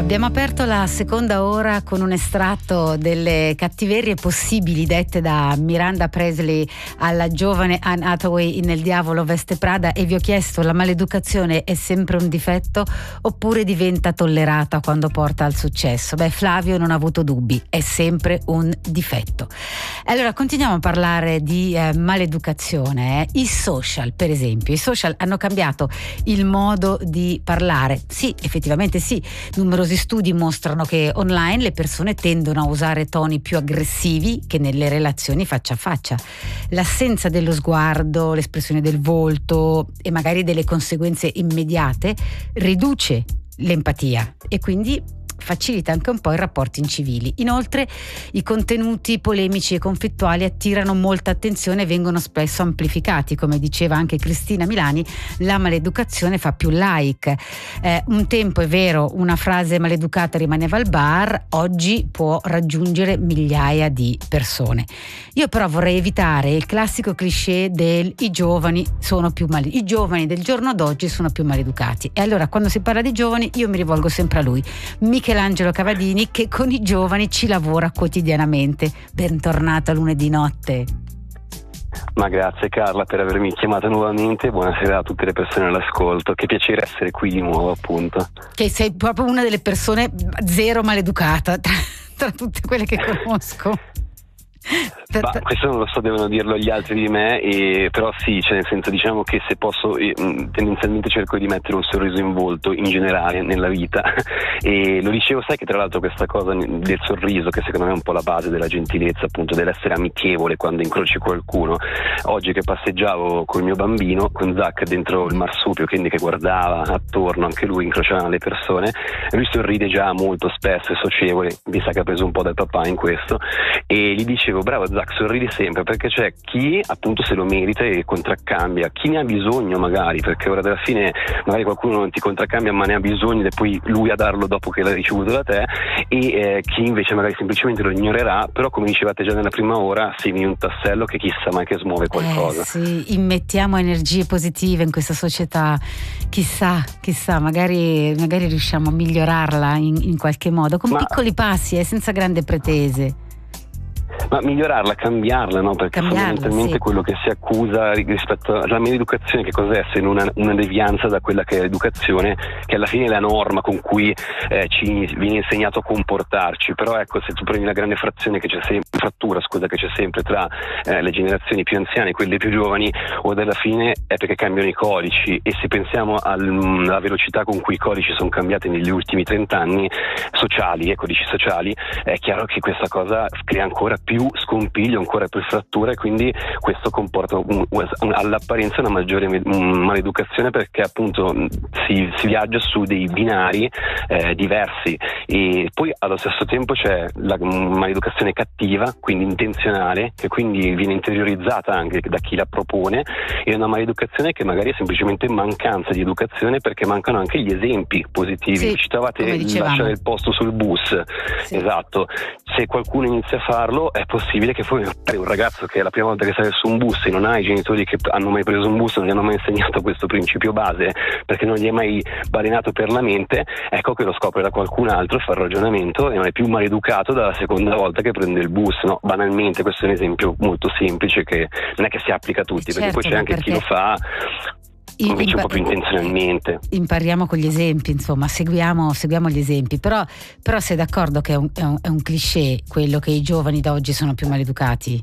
Abbiamo aperto la seconda ora con un estratto delle cattiverie possibili dette da Miranda Presley alla giovane Anne Hathaway in Il diavolo veste Prada, e vi ho chiesto: la maleducazione è sempre un difetto oppure diventa tollerata quando porta al successo? Beh, Flavio non ha avuto dubbi, è sempre un difetto. Allora continuiamo a parlare di maleducazione. I social, per esempio, i social hanno cambiato il modo di parlare. Sì, effettivamente sì, numerosi studi mostrano che online le persone tendono a usare toni più aggressivi che nelle relazioni faccia a faccia. L'assenza dello sguardo, l'espressione del volto e magari delle conseguenze immediate riduce l'empatia e quindi facilita anche un po' i rapporti incivili. Inoltre i contenuti polemici e conflittuali attirano molta attenzione e vengono spesso amplificati. Come diceva anche Cristina Milani, la maleducazione fa più like. Un tempo, è vero, una frase maleducata rimaneva al bar, oggi può raggiungere migliaia di persone. Io però vorrei evitare il classico cliché del i giovani del giorno d'oggi sono più maleducati. E allora quando si parla di giovani io mi rivolgo sempre a lui, Michelangelo Cavadini, che con i giovani ci lavora quotidianamente. Bentornato a lunedì notte. Ma grazie Carla per avermi chiamato nuovamente, buonasera a tutte le persone all'ascolto, che piacere essere qui di nuovo, appunto. Che sei proprio una delle persone zero maleducata tra tutte quelle che conosco. Ma questo non lo so, devono dirlo gli altri di me, però sì, cioè nel senso, diciamo che se posso tendenzialmente cerco di mettere un sorriso in volto in generale nella vita e lo dicevo, sai che tra l'altro questa cosa del sorriso, che secondo me è un po' la base della gentilezza, appunto dell'essere amichevole quando incroci qualcuno. Oggi che passeggiavo col mio bambino, con Zach, dentro il marsupio, quindi che guardava attorno, anche lui incrociava le persone, lui sorride già molto spesso, è socievole, mi sa che ha preso un po' dal papà in questo, e gli dicevo: bravo Zach, sorridi sempre, perché c'è chi appunto se lo merita e contraccambia, chi ne ha bisogno magari, perché ora alla fine magari qualcuno non ti contraccambia ma ne ha bisogno ed è poi lui a darlo dopo che l'ha ricevuto da te, e chi invece magari semplicemente lo ignorerà, però come dicevate già nella prima ora, segni un tassello che chissà mai che smuove qualcosa. Sì, immettiamo energie positive in questa società, chissà, magari riusciamo a migliorarla in qualche modo, con piccoli passi, senza grandi pretese. Ma migliorarla, cambiarla, no? Perché fondamentalmente sì, quello che si accusa rispetto alla maleducazione che cos'è se non una devianza da quella che è l'educazione, che alla fine è la norma con cui ci viene insegnato a comportarci. Però ecco, se tu prendi la grande frattura che c'è sempre tra le generazioni più anziane e quelle più giovani, o alla fine è perché cambiano i codici, e se pensiamo alla velocità con cui i codici sono cambiati negli ultimi 30 anni sociali, codici sociali, è chiaro che questa cosa crea ancora più scompiglio, ancora più frattura, e quindi questo comporta all'apparenza una maggiore maleducazione, perché appunto si viaggia su dei binari diversi, e poi allo stesso tempo c'è la maleducazione cattiva, quindi intenzionale, che quindi viene interiorizzata anche da chi la propone, e una maleducazione che magari è semplicemente mancanza di educazione, perché mancano anche gli esempi positivi. Sì, citavate lasciare il posto sul bus, sì. Esatto, se qualcuno inizia a farlo è possibile che poi un ragazzo che è la prima volta che sale su un bus e non ha i genitori che hanno mai preso un bus, non gli hanno mai insegnato questo principio base, perché non gli è mai balenato per la mente, ecco che lo scopre da qualcun altro, fa il ragionamento e non è più maleducato dalla seconda volta che prende il bus, no? Banalmente, questo è un esempio molto semplice che non è che si applica a tutti, perché poi c'è anche chi lo fa invece un po' più intenzionalmente. Impariamo con gli esempi, insomma, seguiamo gli esempi, però sei d'accordo che è un cliché quello che i giovani da oggi sono più maleducati?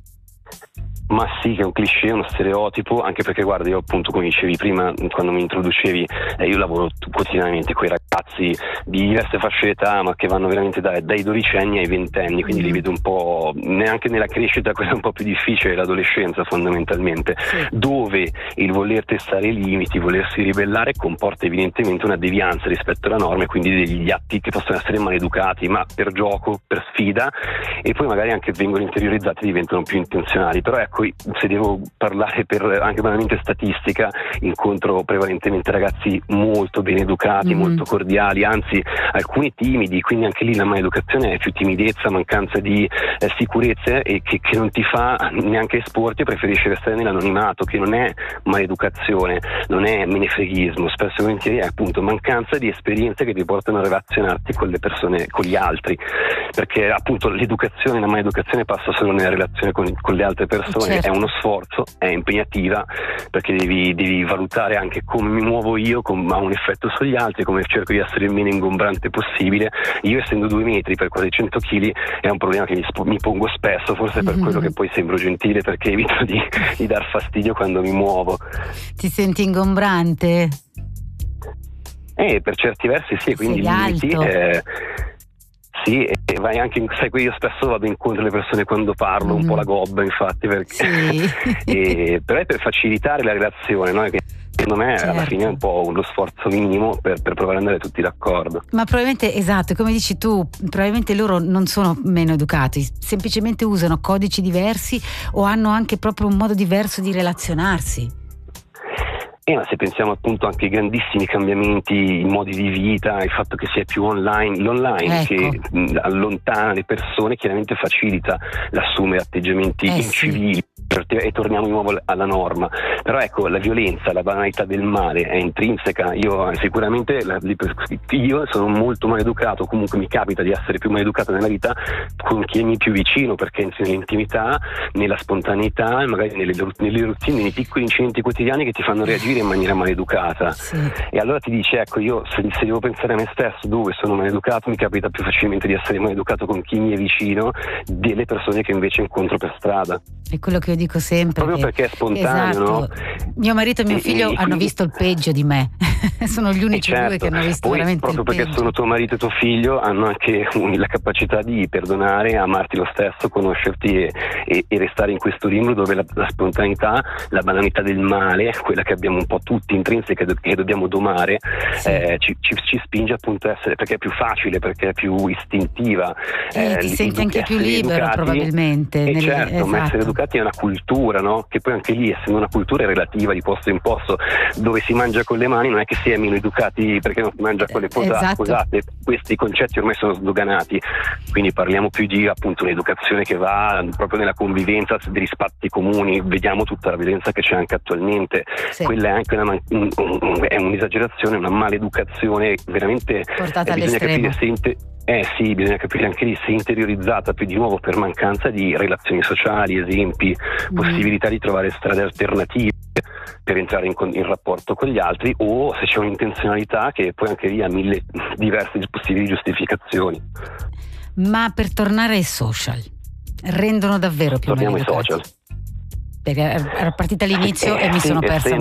Ma sì, che è un cliché, uno stereotipo, anche perché guarda, io appunto, come dicevi prima quando mi introducevi, io lavoro quotidianamente con i ragazzi di diverse fasce d'età, ma che vanno veramente dai 12 anni ai 20 anni, quindi li vedo un po' neanche nella crescita, quella un po' più difficile, l'adolescenza fondamentalmente, sì, dove il voler testare i limiti, volersi ribellare comporta evidentemente una devianza rispetto alla norma, e quindi degli atti che possono essere maleducati, ma per gioco, per sfida, e poi magari anche vengono interiorizzati e diventano più intenzionali. Però ecco, se devo parlare per anche banalmente statistica, incontro prevalentemente ragazzi molto ben educati, molto cordiali, cordiali, anzi alcuni timidi, quindi anche lì la maleducazione è più timidezza, mancanza di sicurezza, e che non ti fa neanche esporti, e preferisci restare nell'anonimato, che non è maleducazione, non è menefreghismo, spesso e volentieri è appunto mancanza di esperienze che ti portano a relazionarti con le persone, con gli altri, perché appunto l'educazione, la maleducazione passa solo nella relazione con le altre persone, certo. È uno sforzo, è impegnativa, perché devi valutare anche come mi muovo io, ha un effetto sugli altri, come cerco di essere il meno ingombrante possibile. Io, essendo 2 metri per quasi 100 kg, è un problema che mi pongo spesso, forse per quello che poi sembro gentile, perché evito di dar fastidio quando mi muovo. Ti senti ingombrante? Per certi versi sì, quindi limiti. Sì, e vai anche, sai, io spesso vado incontro alle persone quando parlo, un po' la gobba, infatti, perché sì. Però è per facilitare la relazione, no? Che secondo me alla fine è un po' lo sforzo minimo per provare ad andare tutti d'accordo. Ma probabilmente, esatto, come dici tu, probabilmente loro non sono meno educati, semplicemente usano codici diversi o hanno anche proprio un modo diverso di relazionarsi. Ma se pensiamo appunto anche ai grandissimi cambiamenti in modi di vita, il fatto che sia più online, l'online che allontana le persone, chiaramente facilita l'assumere atteggiamenti incivili. E torniamo di nuovo alla norma, però ecco, la violenza, la banalità del male è intrinseca. Io sono molto maleducato, comunque mi capita di essere più maleducato nella vita con chi è più vicino, perché nell'intimità, nella spontaneità, magari nelle routine, nei piccoli incidenti quotidiani che ti fanno reagire in maniera maleducata, sì. E allora ti dice, ecco, io se devo pensare a me stesso dove sono maleducato, mi capita più facilmente di essere maleducato con chi mi è vicino delle persone che invece incontro per strada. È quello che io dico sempre, proprio perché è spontaneo, esatto. No? Mio marito e mio figlio hanno visto il peggio di me. Sono gli unici due che hanno visto poi, veramente proprio il peggio. Perché sono tuo marito e tuo figlio, hanno anche la capacità di perdonare, amarti lo stesso, conoscerti e restare in questo limbo dove la spontaneità, la banalità del male, quella che abbiamo un po' tutti intrinseca che dobbiamo domare, sì. Ci spinge appunto a essere, perché è più facile, perché è più istintiva. Ti senti anche più libero, educati, probabilmente. Certo, ma essere educati è una cultura, no? Che poi anche lì, essendo una cultura, è relativa di posto in posto. Dove si mangia con le mani non è che si è meno educati perché non si mangia con le posate. Esatto. Scusate, questi concetti ormai sono sdoganati, quindi parliamo più di appunto un'educazione che va proprio nella convivenza, degli spazi comuni. Vediamo tutta la violenza che c'è anche attualmente, sì. Quella è anche è un'esagerazione, una maleducazione veramente portata all'estremo. Bisogna capire anche lì se interiorizzata più di nuovo per mancanza di relazioni sociali, esempi, possibilità di trovare strade alternative per entrare in rapporto con gli altri, o se c'è un'intenzionalità che poi anche lì ha 1000 diverse possibili giustificazioni. Ma per tornare ai social, rendono davvero più torniamo ai maleducati? Social. Perché era partita all'inizio e mi sono persa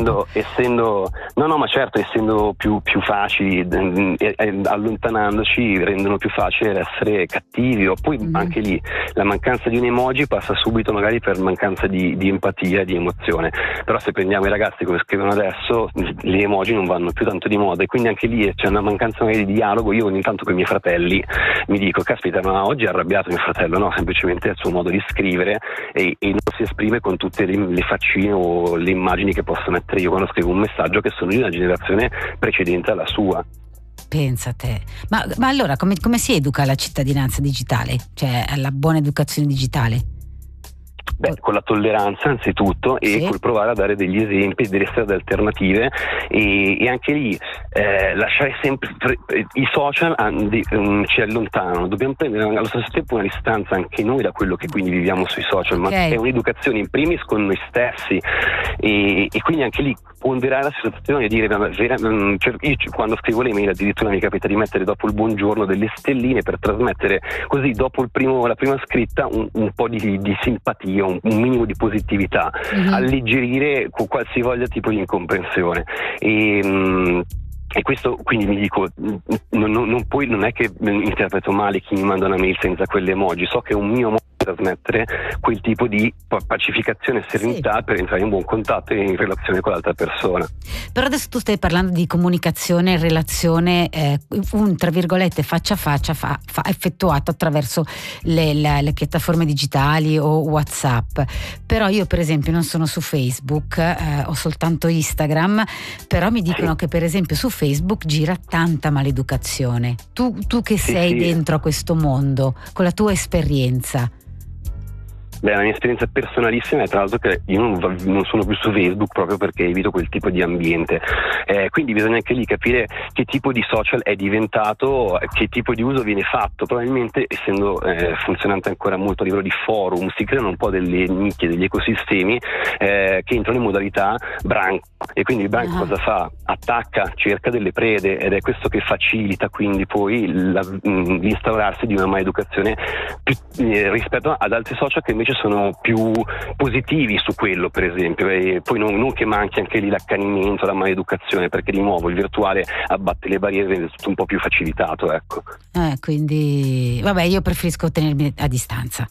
essendo più facili, allontanandoci rendono più facile essere cattivi, o poi anche lì la mancanza di un emoji passa subito magari per mancanza di empatia, di emozione. Però se prendiamo i ragazzi come scrivono adesso, gli emoji non vanno più tanto di moda, e quindi anche lì c'è una mancanza magari di dialogo. Io ogni tanto con i miei fratelli mi dico, caspita, ma oggi è arrabbiato mio fratello? No, semplicemente è il suo modo di scrivere e non si esprime con tutte le faccine o le immagini che posso mettere io quando scrivo un messaggio, che sono di una generazione precedente alla sua. Pensa a te. Ma allora come si educa alla cittadinanza digitale? Cioè alla buona educazione digitale? Con la tolleranza anzitutto, e col provare a dare degli esempi, delle strade alternative, e anche lì lasciare sempre i social ci allontanano, dobbiamo prendere allo stesso tempo una distanza anche noi da quello che quindi viviamo sui social, ma è un'educazione in primis con noi stessi, e quindi anche lì ponderare la situazione e dire io quando scrivo le mail addirittura mi capita di mettere dopo il buongiorno delle stelline per trasmettere così dopo la prima scritta un po' di simpatia, un minimo di positività, alleggerire qualsivoglia tipo di incomprensione. E questo, quindi mi dico, non è che interpreto male chi mi manda una mail senza quelle emoji, so che è un mio modo trasmettere quel tipo di pacificazione e serenità, sì, per entrare in buon contatto e in relazione con l'altra persona. Però adesso tu stai parlando di comunicazione, relazione, un tra virgolette faccia a faccia effettuato attraverso le piattaforme digitali o WhatsApp. Però io per esempio non sono su Facebook, ho soltanto Instagram, però mi dicono, sì, che per esempio su Facebook gira tanta maleducazione. Tu che sei dentro a questo mondo, con la tua esperienza. Beh, la mia esperienza personalissima è tra l'altro che io non sono più su Facebook proprio perché evito quel tipo di ambiente, quindi bisogna anche lì capire che tipo di social è diventato, che tipo di uso viene fatto. Probabilmente, essendo funzionante ancora molto a livello di forum, si creano un po' delle nicchie, degli ecosistemi che entrano in modalità branco, e quindi il branco cosa fa? Attacca, cerca delle prede, ed è questo che facilita quindi poi l'instaurarsi di una maleducazione rispetto ad altri social che invece sono più positivi su quello, per esempio. E poi non che manchi anche lì l'accanimento, la maleducazione, perché di nuovo il virtuale abbatte le barriere, rende tutto un po' più facilitato, ecco. Quindi vabbè, io preferisco tenermi a distanza.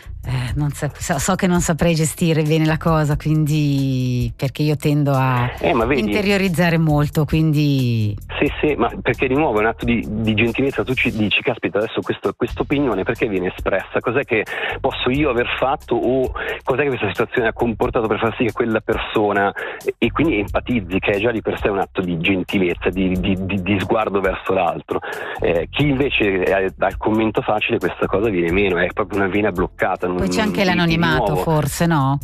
So che non saprei gestire bene la cosa, quindi perché io tendo a interiorizzare molto, quindi sì, ma perché di nuovo è un atto di gentilezza. Tu ci dici, caspita, adesso questa opinione perché viene espressa, cos'è che posso io aver fatto, o cos'è che questa situazione ha comportato per far sì che quella persona, e quindi empatizzi, che è già di per sé un atto di gentilezza, di sguardo verso l'altro. Chi invece ha il commento facile, questa cosa viene meno, è proprio una vena bloccata. Poi c'è anche l'anonimato, forse, no?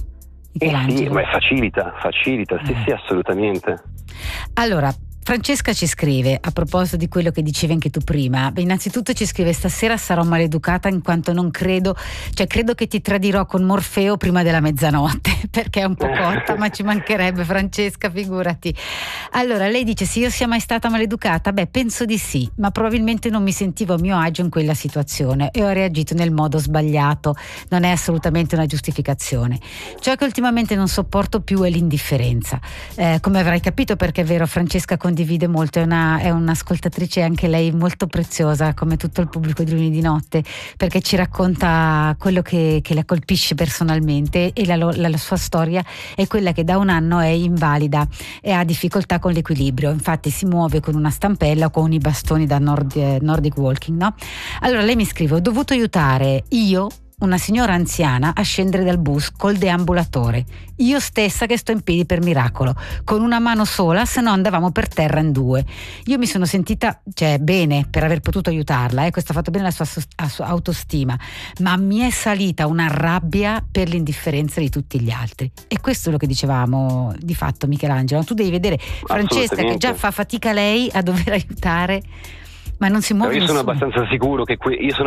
Sì, ma facilita, sì, assolutamente. Allora, Francesca ci scrive, a proposito di quello che dicevi anche tu prima, innanzitutto ci scrive: stasera sarò maleducata in quanto non credo che ti tradirò con Morfeo prima della mezzanotte, perché è un po' cotta, ma ci mancherebbe, Francesca, figurati. Allora, lei dice: se io sia mai stata maleducata, penso di sì, ma probabilmente non mi sentivo a mio agio in quella situazione e ho reagito nel modo sbagliato, non è assolutamente una giustificazione. Ciò che ultimamente non sopporto più è l'indifferenza, come avrai capito, perché è vero, Francesca condivide molto, è un'ascoltatrice anche lei molto preziosa, come tutto il pubblico di Lunedì Notte, perché ci racconta quello che la colpisce personalmente, e la sua storia è quella che da un anno è invalida e ha difficoltà con l'equilibrio, infatti si muove con una stampella o con i bastoni da Nordic Walking, no? Allora lei mi scrive: ho dovuto aiutare una signora anziana a scendere dal bus col deambulatore, io stessa che sto in piedi per miracolo, con una mano sola, se no andavamo per terra in due. Io mi sono sentita bene per aver potuto aiutarla, questo ha fatto bene alla sua autostima, ma mi è salita una rabbia per l'indifferenza di tutti gli altri, e questo è lo che dicevamo di fatto, Michelangelo. Tu devi vedere Francesca che già fa fatica lei a dover aiutare, ma non si muove. Io sono abbastanza sicuro che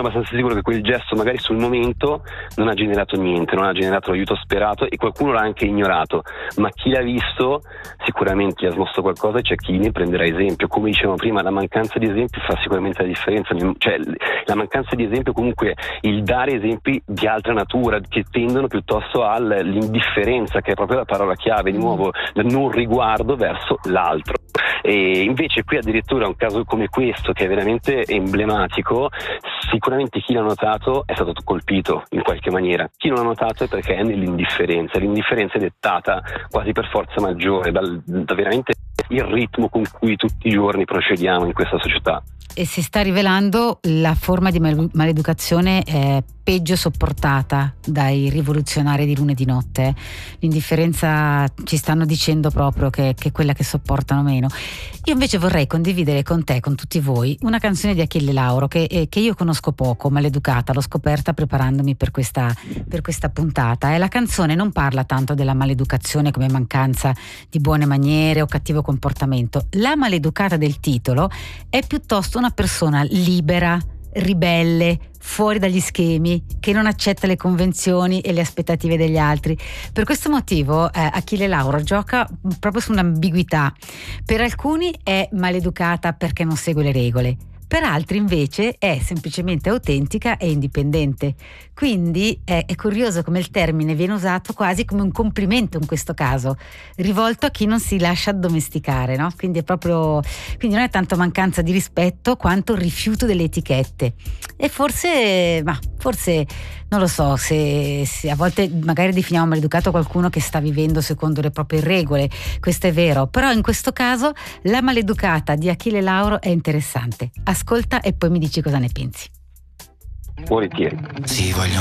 quel gesto magari sul momento non ha generato niente, non ha generato l'aiuto sperato, e qualcuno l'ha anche ignorato, ma chi l'ha visto sicuramente gli ha smosso qualcosa, e c'è chi ne prenderà esempio. Come dicevamo prima, la mancanza di esempi fa sicuramente la differenza, cioè la mancanza di esempio, comunque il dare esempi di altra natura che tendono piuttosto all'indifferenza, che è proprio la parola chiave, di nuovo non riguardo verso l'altro. E invece qui addirittura un caso come questo, che è veramente emblematico, sicuramente chi l'ha notato è stato colpito in qualche maniera, chi non l'ha notato è perché è nell'indifferenza. L'indifferenza è dettata quasi per forza maggiore da veramente il ritmo con cui tutti i giorni procediamo in questa società. E si sta rivelando la forma di maleducazione peggio sopportata dai rivoluzionari di Lunedì Notte. L'indifferenza ci stanno dicendo proprio che è quella che sopportano meno. Io invece vorrei condividere con te, con tutti voi, una canzone di Achille Lauro che io conosco poco, Maleducata, l'ho scoperta preparandomi per questa puntata, e la canzone non parla tanto della maleducazione come mancanza di buone maniere o cattivo comportamento. La maleducata del titolo è piuttosto una persona libera, ribelle, fuori dagli schemi, che non accetta le convenzioni e le aspettative degli altri. Per questo motivo Achille Lauro gioca proprio su un'ambiguità. Per alcuni è maleducata perché non segue le regole, per altri invece è semplicemente autentica e indipendente. Quindi è curioso come il termine viene usato quasi come un complimento in questo caso, rivolto a chi non si lascia addomesticare, no? Quindi non è tanto mancanza di rispetto quanto rifiuto delle etichette. E forse forse non lo so se a volte magari definiamo maleducato qualcuno che sta vivendo secondo le proprie regole, questo è vero, però in questo caso La maleducata di Achille Lauro è interessante. Ascolta e poi mi dici cosa ne pensi. Volentieri. Sì, voglio